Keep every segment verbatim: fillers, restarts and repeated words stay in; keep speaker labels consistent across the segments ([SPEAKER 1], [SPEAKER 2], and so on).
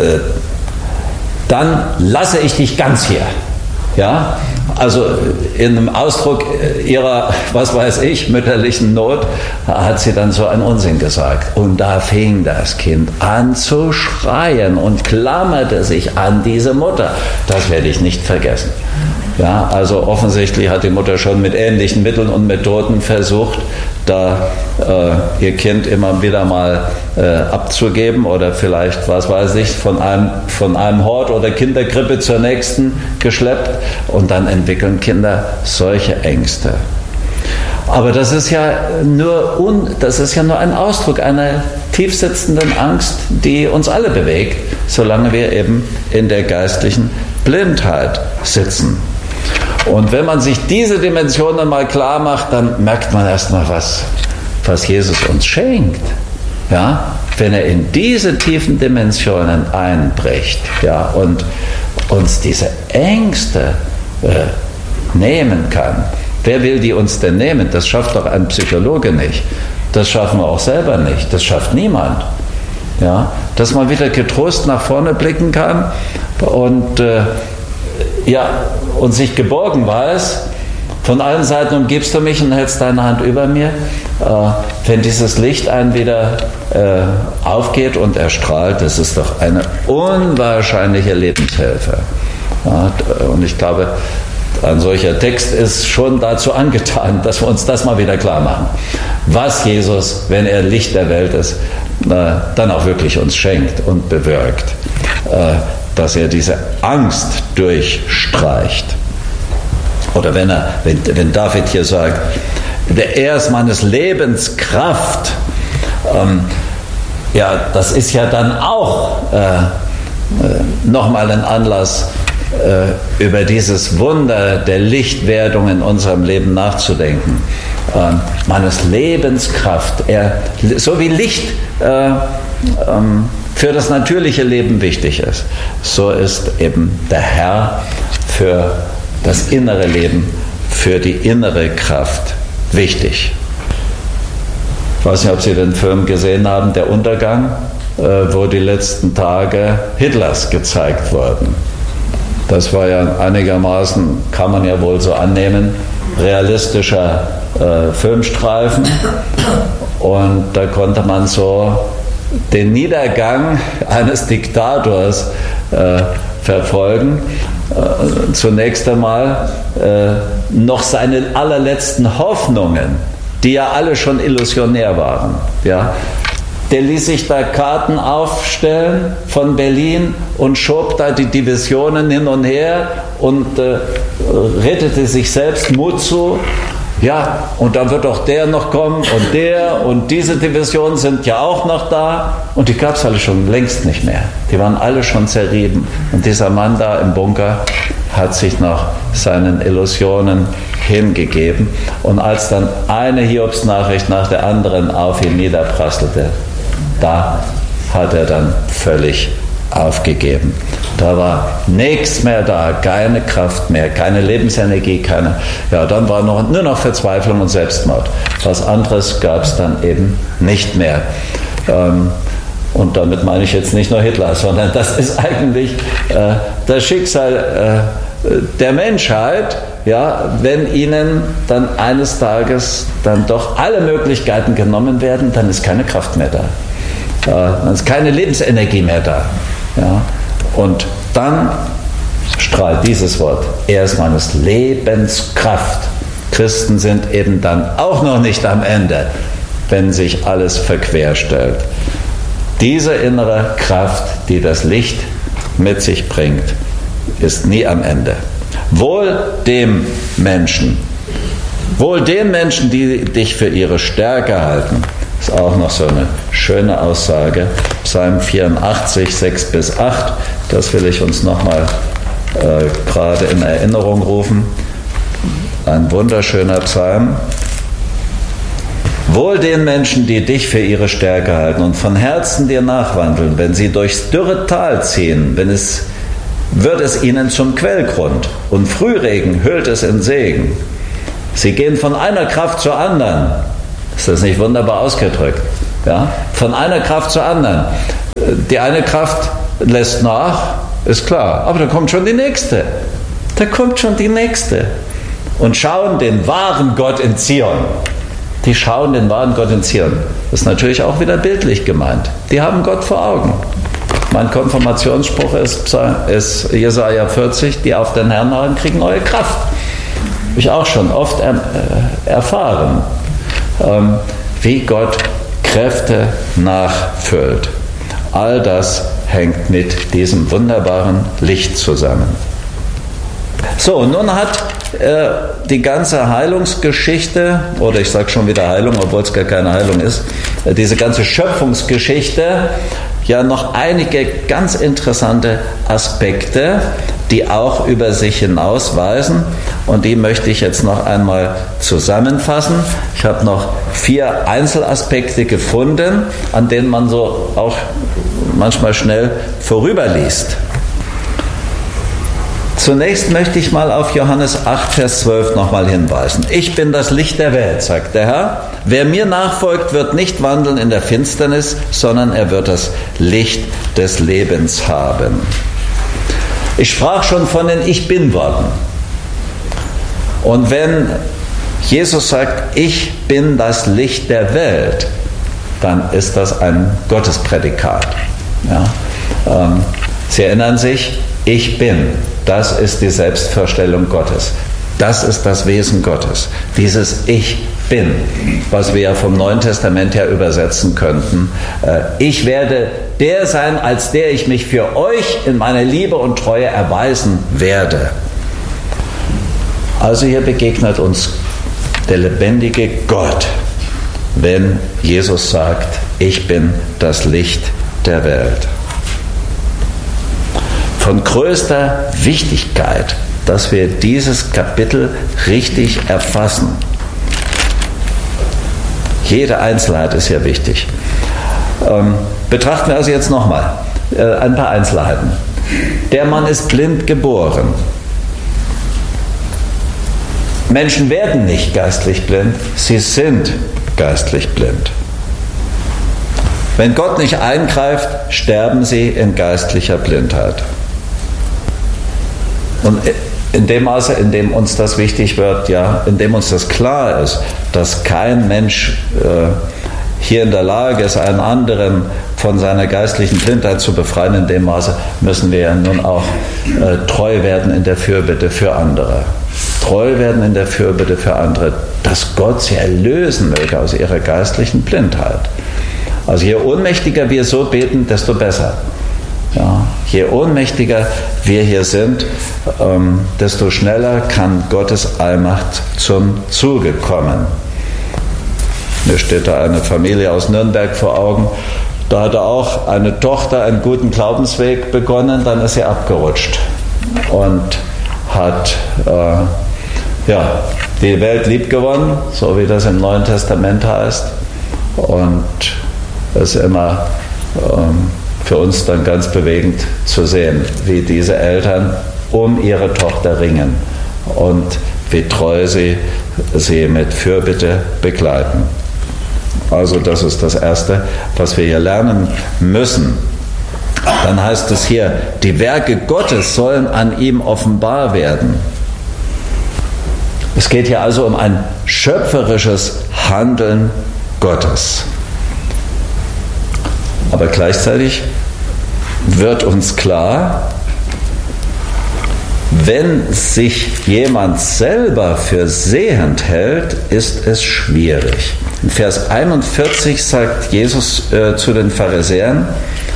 [SPEAKER 1] äh, dann lasse ich dich ganz hier. Ja, also in einem Ausdruck ihrer, was weiß ich, mütterlichen Not hat sie dann so einen Unsinn gesagt. Und da fing das Kind an zu schreien und klammerte sich an diese Mutter. Das werde ich nicht vergessen. Ja, also offensichtlich hat die Mutter schon mit ähnlichen Mitteln und Methoden versucht, da äh, ihr Kind immer wieder mal äh, abzugeben oder vielleicht, was weiß ich, von einem, von einem Hort oder Kinderkrippe zur nächsten geschleppt, und dann entwickeln Kinder solche Ängste. Aber das ist ja nur, un, das ist ja nur ein Ausdruck einer tiefsitzenden Angst, die uns alle bewegt, solange wir eben in der geistlichen Blindheit sitzen. Und wenn man sich diese Dimensionen mal klar macht, dann merkt man erstmal, was, was Jesus uns schenkt. Ja? Wenn er in diese tiefen Dimensionen einbricht, ja, und uns diese Ängste äh, nehmen kann. Wer will die uns denn nehmen? Das schafft doch ein Psychologe nicht. Das schaffen wir auch selber nicht. Das schafft niemand. Ja? Dass man wieder getrost nach vorne blicken kann und äh, ja, und sich geborgen weiß, von allen Seiten umgibst du mich und hältst deine Hand über mir. Äh, wenn dieses Licht einen wieder äh, aufgeht und erstrahlt, das ist doch eine unwahrscheinliche Lebenshilfe. Ja, und ich glaube, ein solcher Text ist schon dazu angetan, dass wir uns das mal wieder klar machen. Was Jesus, wenn er Licht der Welt ist, äh, dann auch wirklich uns schenkt und bewirkt. Äh, dass er diese Angst durchstreicht. Oder wenn, er, wenn, wenn David hier sagt, er ist meines Lebens Kraft, ähm, ja, das ist ja dann auch äh, äh, nochmal ein Anlass, äh, über dieses Wunder der Lichtwerdung in unserem Leben nachzudenken. Ähm, meines Lebens Kraft, er, so wie Licht äh, ähm, für das natürliche Leben wichtig ist, so ist eben der Herr für das innere Leben, für die innere Kraft wichtig. Ich weiß nicht, ob Sie den Film gesehen haben, Der Untergang, wo die letzten Tage Hitlers gezeigt wurden. Das war ja einigermaßen, kann man ja wohl so annehmen, realistischer äh, Filmstreifen, und da konnte man so den Niedergang eines Diktators äh, verfolgen. Äh, zunächst einmal äh, noch seine allerletzten Hoffnungen, die ja alle schon illusionär waren. Ja? Der ließ sich da Karten aufstellen von Berlin und schob da die Divisionen hin und her und äh, rettete sich selbst Mut zu. Ja, und dann wird auch der noch kommen und der und diese Divisionen sind ja auch noch da, und die gab es alle schon längst nicht mehr. Die waren alle schon zerrieben, und dieser Mann da im Bunker hat sich noch seinen Illusionen hingegeben, und als dann eine Hiobsnachricht nach der anderen auf ihn niederprasselte, da hat er dann völlig aufgegeben. Da war nichts mehr da, keine Kraft mehr, keine Lebensenergie, keine. Ja, dann war noch, nur noch Verzweiflung und Selbstmord. Was anderes gab es dann eben nicht mehr. Ähm, und damit meine ich jetzt nicht nur Hitler, sondern das ist eigentlich äh, das Schicksal äh, der Menschheit, ja, wenn ihnen dann eines Tages dann doch alle Möglichkeiten genommen werden, dann ist keine Kraft mehr da. Äh, dann ist keine Lebensenergie mehr da. Ja. Und dann strahlt dieses Wort, er ist meines Lebens Kraft. Christen sind eben dann auch noch nicht am Ende, wenn sich alles verquerstellt. Diese innere Kraft, die das Licht mit sich bringt, ist nie am Ende. Wohl dem Menschen, wohl den Menschen, die dich für ihre Stärke halten. Das ist auch noch so eine schöne Aussage. Psalm vierundachtzig, sechs bis acht. Das will ich uns nochmal äh, gerade in Erinnerung rufen. Ein wunderschöner Psalm. Wohl den Menschen, die dich für ihre Stärke halten und von Herzen dir nachwandeln, wenn sie durchs dürre Tal ziehen, wenn es, wird es ihnen zum Quellgrund und Frühregen hüllt es in Segen. Sie gehen von einer Kraft zur anderen. Ist das nicht wunderbar ausgedrückt? Ja? Von einer Kraft zur anderen. Die eine Kraft lässt nach, ist klar. Aber da kommt schon die nächste. Da kommt schon die nächste. Und schauen den wahren Gott in Zion. Die schauen den wahren Gott in Zion. Das ist natürlich auch wieder bildlich gemeint. Die haben Gott vor Augen. Mein Konfirmationsspruch ist, ist Jesaja vierzig, die auf den Herrn harren, kriegen neue Kraft. Habe ich auch schon oft er, äh, erfahren, ähm, wie Gott Kräfte nachfüllt. All das hängt mit diesem wunderbaren Licht zusammen. So, nun hat äh, die ganze Heilungsgeschichte, oder ich sage schon wieder Heilung, obwohl es gar keine Heilung ist, äh, diese ganze Schöpfungsgeschichte ja noch einige ganz interessante Aspekte, die auch über sich hinausweisen. Und die möchte ich jetzt noch einmal zusammenfassen. Ich habe noch vier Einzelaspekte gefunden, an denen man so auch manchmal schnell vorüberliest. Zunächst möchte ich mal auf Johannes acht, Vers zwölf nochmal hinweisen. Ich bin das Licht der Welt, sagt der Herr. Wer mir nachfolgt, wird nicht wandeln in der Finsternis, sondern er wird das Licht des Lebens haben. Ich sprach schon von den Ich Bin-Worten. Und wenn Jesus sagt, ich bin das Licht der Welt, dann ist das ein Gottesprädikat. Ja? Ähm, Sie erinnern sich, ich bin. Das ist die Selbstvorstellung Gottes. Das ist das Wesen Gottes. Dieses Ich bin, was wir ja vom Neuen Testament her übersetzen könnten. Ich werde der sein, als der ich mich für euch in meiner Liebe und Treue erweisen werde. Also hier begegnet uns der lebendige Gott, wenn Jesus sagt, ich bin das Licht der Welt. Von größter Wichtigkeit, dass wir dieses Kapitel richtig erfassen. Jede Einzelheit ist hier wichtig. Ähm, betrachten wir also jetzt nochmal äh, ein paar Einzelheiten. Der Mann ist blind geboren. Menschen werden nicht geistlich blind, sie sind geistlich blind. Wenn Gott nicht eingreift, sterben sie in geistlicher Blindheit. Und in dem Maße, in dem uns das wichtig wird, ja, in dem uns das klar ist, dass kein Mensch äh, hier in der Lage ist, einen anderen von seiner geistlichen Blindheit zu befreien, in dem Maße müssen wir ja nun auch äh, treu werden in der Fürbitte für andere. Treu werden in der Fürbitte für andere, dass Gott sie erlösen möge aus ihrer geistlichen Blindheit. Also je ohnmächtiger wir so beten, desto besser. Ja, je ohnmächtiger wir hier sind, ähm, desto schneller kann Gottes Allmacht zum Zuge kommen. Mir steht da eine Familie aus Nürnberg vor Augen. Da hatte auch eine Tochter einen guten Glaubensweg begonnen, dann ist sie abgerutscht und hat äh, ja, die Welt lieb gewonnen, so wie das im Neuen Testament heißt. Und es ist immer ähm, für uns dann ganz bewegend zu sehen, wie diese Eltern um ihre Tochter ringen und wie treu sie sie mit Fürbitte begleiten. Also das ist das Erste, was wir hier lernen müssen. Dann heißt es hier, die Werke Gottes sollen an ihm offenbar werden. Es geht hier also um ein schöpferisches Handeln Gottes. Aber gleichzeitig wird uns klar, wenn sich jemand selber für sehend hält, ist es schwierig. In Vers einundvierzig sagt Jesus äh, zu den Pharisäern,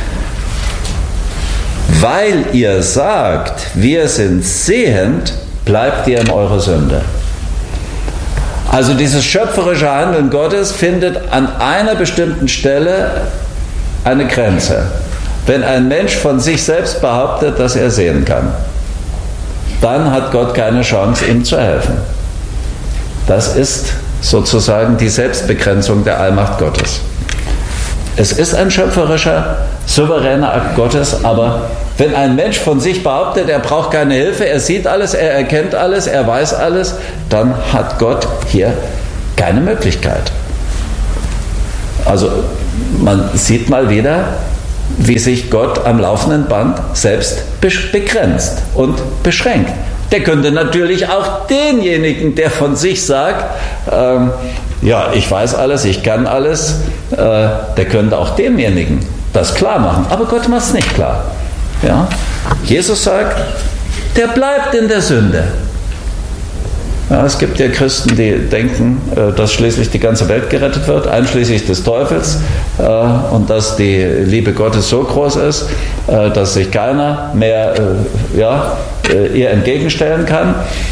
[SPEAKER 1] weil ihr sagt, wir sind sehend, bleibt ihr in eurer Sünde. Also dieses schöpferische Handeln Gottes findet an einer bestimmten Stelle eine Grenze. Wenn ein Mensch von sich selbst behauptet, dass er sehen kann, dann hat Gott keine Chance, ihm zu helfen. Das ist sozusagen die Selbstbegrenzung der Allmacht Gottes. Es ist ein schöpferischer, souveräner Akt Gottes, aber wenn ein Mensch von sich behauptet, er braucht keine Hilfe, er sieht alles, er erkennt alles, er weiß alles, dann hat Gott hier keine Möglichkeit. Also man sieht mal wieder, wie sich Gott am laufenden Band selbst begrenzt und beschränkt. Der könnte natürlich auch denjenigen, der von sich sagt, ähm, ja, ich weiß alles, ich kann alles, äh, der könnte auch demjenigen das klar machen. Aber Gott macht es nicht klar. Ja? Jesus sagt, der bleibt in der Sünde. Ja, es gibt ja Christen, die denken, dass schließlich die ganze Welt gerettet wird, einschließlich des Teufels, und dass die Liebe Gottes so groß ist, dass sich keiner mehr ja, ihr entgegenstellen kann.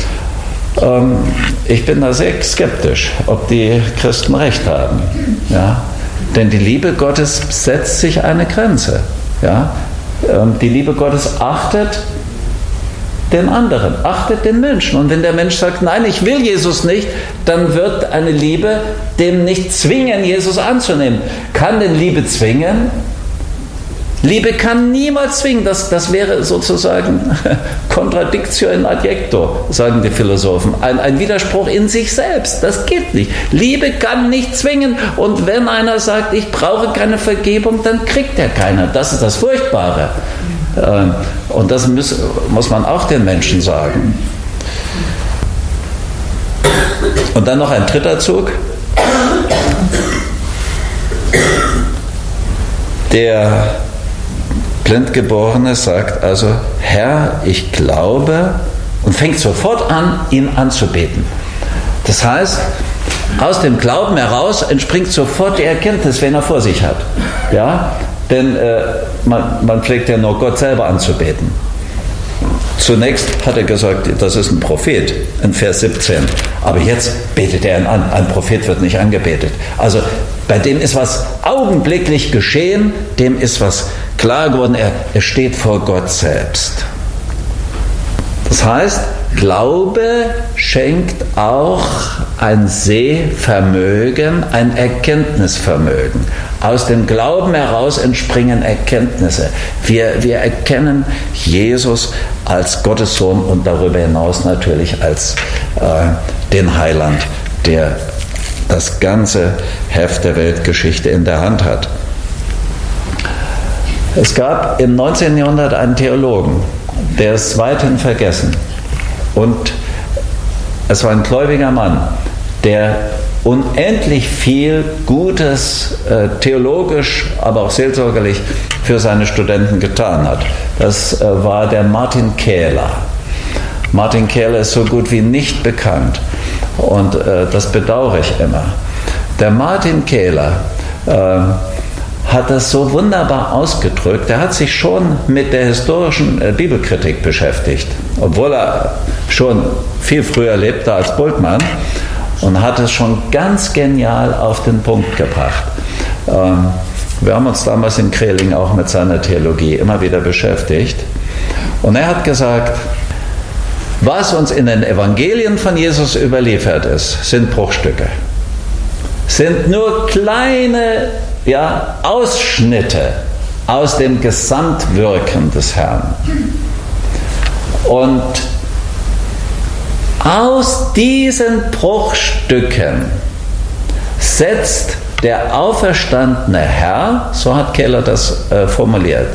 [SPEAKER 1] Ich bin da sehr skeptisch, ob die Christen recht haben. Ja? Denn die Liebe Gottes setzt sich eine Grenze. Ja? Die Liebe Gottes achtet den anderen, achtet den Menschen. Und wenn der Mensch sagt, nein, ich will Jesus nicht, dann wird eine Liebe dem nicht zwingen, Jesus anzunehmen. Kann denn Liebe zwingen? Liebe kann niemals zwingen. Das, das wäre sozusagen Contradictio in adjecto, sagen die Philosophen. Ein, ein Widerspruch in sich selbst. Das geht nicht. Liebe kann nicht zwingen. Und wenn einer sagt, ich brauche keine Vergebung, dann kriegt er keine. Das ist das Furchtbare. Und das muss, muss man auch den Menschen sagen. Und dann noch ein dritter Zug. Der Blindgeborene sagt also, Herr, ich glaube, und fängt sofort an, ihn anzubeten. Das heißt, aus dem Glauben heraus entspringt sofort die Erkenntnis, wen er vor sich hat. Ja? Denn äh, man, man pflegt ja nur Gott selber anzubeten. Zunächst hat er gesagt, das ist ein Prophet, in Vers siebzehn. Aber jetzt betet er ihn an. Ein Prophet wird nicht angebetet. Also bei dem ist was augenblicklich geschehen, dem ist was klar geworden. Er, er steht vor Gott selbst. Das heißt, Glaube schenkt auch ein Sehvermögen, ein Erkenntnisvermögen. Aus dem Glauben heraus entspringen Erkenntnisse. Wir, wir erkennen Jesus als Gottes Sohn und darüber hinaus natürlich als äh, den Heiland, der das ganze Heft der Weltgeschichte in der Hand hat. Es gab im neunzehnten Jahrhundert einen Theologen, der ist weithin vergessen. Und es war ein gläubiger Mann, der unendlich viel Gutes, äh, theologisch, aber auch seelsorgerlich für seine Studenten getan hat. Das äh, war der Martin Kähler. Martin Kähler ist so gut wie nicht bekannt und äh, das bedauere ich immer. Der Martin Kähler äh, hat das so wunderbar ausgedrückt. Er hat sich schon mit der historischen äh, Bibelkritik beschäftigt, obwohl er schon viel früher lebte als Bultmann, und hat es schon ganz genial auf den Punkt gebracht. Ähm, wir haben uns damals in Kreling auch mit seiner Theologie immer wieder beschäftigt. Und er hat gesagt, was uns in den Evangelien von Jesus überliefert ist, sind Bruchstücke. Sind nur kleine ja, Ausschnitte aus dem Gesamtwirken des Herrn. Und aus diesen Bruchstücken setzt der auferstandene Herr, so hat Keller das äh, formuliert,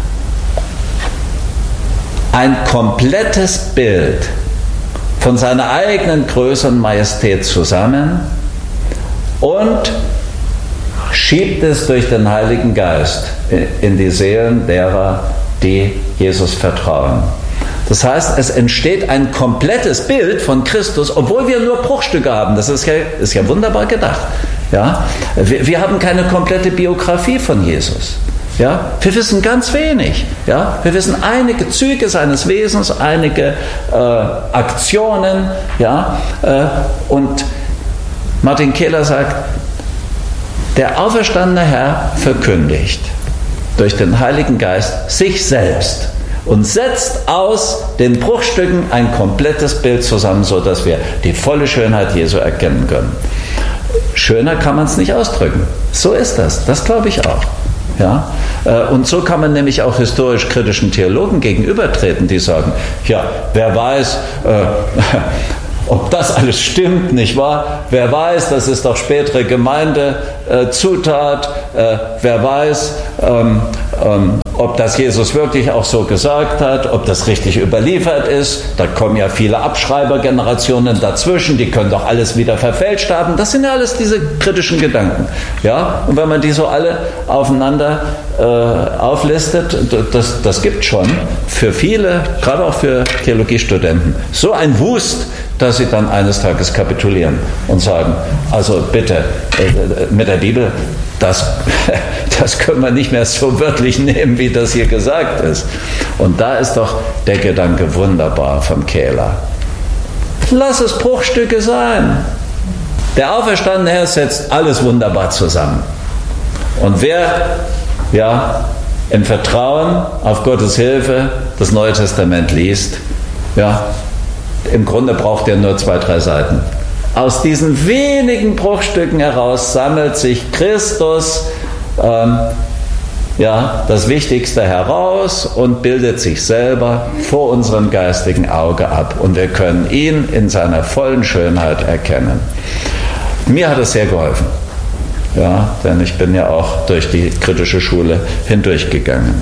[SPEAKER 1] ein komplettes Bild von seiner eigenen Größe und Majestät zusammen und schiebt es durch den Heiligen Geist in die Seelen derer, die Jesus vertrauen. Das heißt, es entsteht ein komplettes Bild von Christus, obwohl wir nur Bruchstücke haben. Das ist ja, ist ja wunderbar gedacht. Ja? Wir, wir haben keine komplette Biografie von Jesus. Ja? Wir wissen ganz wenig. Ja? Wir wissen einige Züge seines Wesens, einige äh, Aktionen. Ja? Äh, und Martin Kähler sagt, der auferstandene Herr verkündigt durch den Heiligen Geist sich selbst und setzt aus den Bruchstücken ein komplettes Bild zusammen, sodass wir die volle Schönheit Jesu erkennen können. Schöner kann man es nicht ausdrücken. So ist das. Das glaube ich auch. Ja? Und so kann man nämlich auch historisch kritischen Theologen gegenübertreten, die sagen, ja, wer weiß, Ob das alles stimmt, nicht wahr? Wer weiß, das ist doch spätere Gemeindezutat. Äh, äh, wer weiß, ähm, ähm, ob das Jesus wirklich auch so gesagt hat, ob das richtig überliefert ist. Da kommen ja viele Abschreibergenerationen dazwischen, die können doch alles wieder verfälscht haben. Das sind ja alles diese kritischen Gedanken. Ja? Und wenn man die so alle aufeinander äh, auflistet, das, das gibt schon für viele, gerade auch für Theologiestudenten, so ein Wust, dass sie dann eines Tages kapitulieren und sagen, also bitte, mit der Bibel, das, das können wir nicht mehr so wörtlich nehmen, wie das hier gesagt ist. Und da ist doch der Gedanke wunderbar vom Kehler. Lass es Bruchstücke sein. Der auferstandene Herr setzt alles wunderbar zusammen. Und wer ja, im Vertrauen auf Gottes Hilfe das Neue Testament liest, ja, im Grunde braucht er nur zwei, drei Seiten. Aus diesen wenigen Bruchstücken heraus sammelt sich Christus ähm, ja, das Wichtigste heraus und bildet sich selber vor unserem geistigen Auge ab. Und wir können ihn in seiner vollen Schönheit erkennen. Mir hat es sehr geholfen, ja, denn ich bin ja auch durch die kritische Schule hindurchgegangen.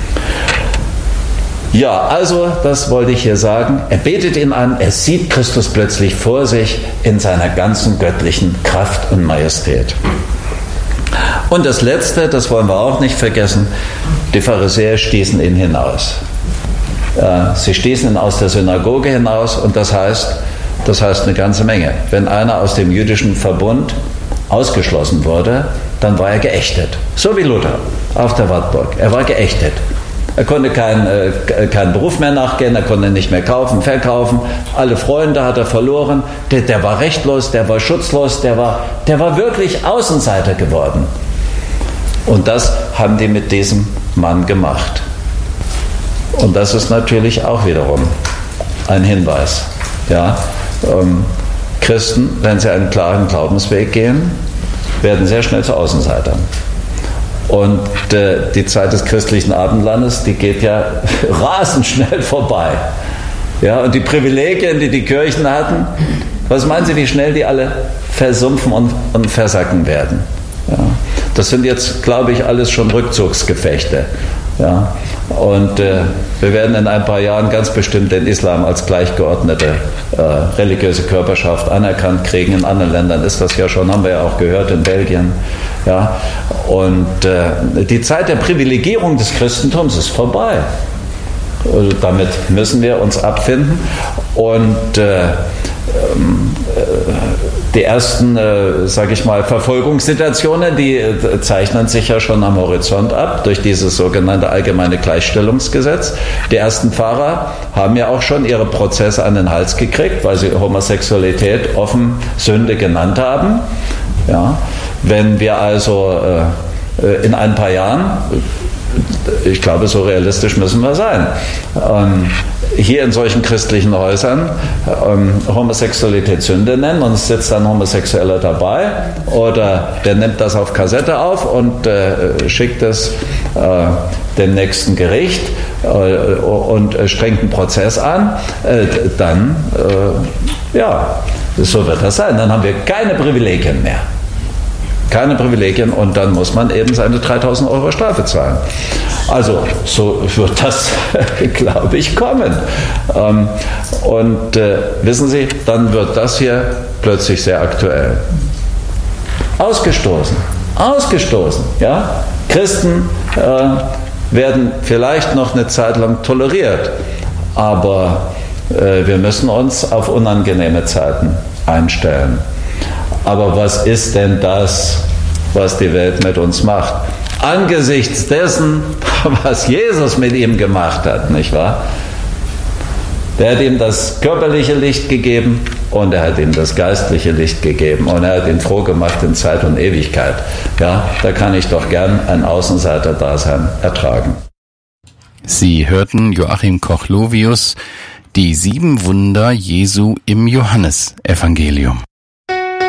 [SPEAKER 1] Ja, also, das wollte ich hier sagen. Er betet ihn an, er sieht Christus plötzlich vor sich in seiner ganzen göttlichen Kraft und Majestät. Und das Letzte, das wollen wir auch nicht vergessen, die Pharisäer stießen ihn hinaus. Sie stießen ihn aus der Synagoge hinaus und das heißt, das heißt eine ganze Menge. Wenn einer aus dem jüdischen Verbund ausgeschlossen wurde, dann war er geächtet. So wie Luther auf der Wartburg. Er war geächtet. Er konnte keinen äh, keinen Beruf mehr nachgehen, er konnte nicht mehr kaufen, verkaufen. Alle Freunde hat er verloren. Der, der war rechtlos, der war schutzlos, der war, der war wirklich Außenseiter geworden. Und das haben die mit diesem Mann gemacht. Und das ist natürlich auch wiederum ein Hinweis. Ja, ähm, Christen, wenn sie einen klaren Glaubensweg gehen, werden sehr schnell zu Außenseitern. Und äh, die Zeit des christlichen Abendlandes, die geht ja rasend schnell vorbei. Ja, und die Privilegien, die die Kirchen hatten, was meinen Sie, wie schnell die alle versumpfen und, und versacken werden? Ja, das sind jetzt, glaube ich, alles schon Rückzugsgefechte. Ja, und äh, wir werden in ein paar Jahren ganz bestimmt den Islam als gleichgeordnete äh, religiöse Körperschaft anerkannt kriegen. In anderen Ländern ist das ja schon, haben wir ja auch gehört, in Belgien. Ja, und äh, die Zeit der Privilegierung des Christentums ist vorbei. Also damit müssen wir uns abfinden. Und äh, die ersten, äh, sage ich mal, Verfolgungssituationen, die äh, zeichnen sich ja schon am Horizont ab durch dieses sogenannte allgemeine Gleichstellungsgesetz. Die ersten Pfarrer haben ja auch schon ihre Prozesse an den Hals gekriegt, weil sie Homosexualität offen Sünde genannt haben. Ja, wenn wir also äh, in ein paar Jahren, ich glaube, so realistisch müssen wir sein, ähm, hier in solchen christlichen Häusern ähm, Homosexualität Sünde nennen und es sitzt ein Homosexueller dabei oder der nimmt das auf Kassette auf und äh, schickt es äh, dem nächsten Gericht äh, und äh, strengt einen Prozess an, äh, dann, äh, ja, so wird das sein. Dann haben wir keine Privilegien mehr. Keine Privilegien und dann muss man eben seine dreitausend Euro Strafe zahlen. Also so wird das, glaube ich, kommen. Ähm, und äh, wissen Sie, dann wird das hier plötzlich sehr aktuell. Ausgestoßen, ausgestoßen. Ja? Christen äh, werden vielleicht noch eine Zeit lang toleriert, aber äh, wir müssen uns auf unangenehme Zeiten einstellen. Aber was ist denn das, was die Welt mit uns macht? Angesichts dessen, was Jesus mit ihm gemacht hat, nicht wahr? Der hat ihm das körperliche Licht gegeben und er hat ihm das geistliche Licht gegeben und er hat ihn froh gemacht in Zeit und Ewigkeit. Ja, da kann ich doch gern ein Außenseiter-Dasein ertragen.
[SPEAKER 2] Sie hörten Joachim Koch-Lovius, die sieben Wunder Jesu im Johannesevangelium.